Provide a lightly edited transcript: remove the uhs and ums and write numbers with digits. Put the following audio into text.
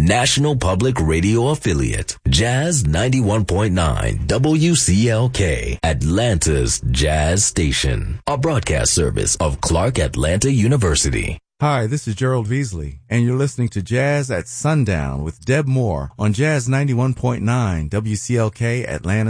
National Public Radio affiliate, Jazz 91.9 WCLK, Atlanta's Jazz Station, a broadcast service of Clark Atlanta University. Hi, this is Gerald Veasley, and you're listening to Jazz at Sundown with Deb Moore on Jazz 91.9 WCLK, Atlanta.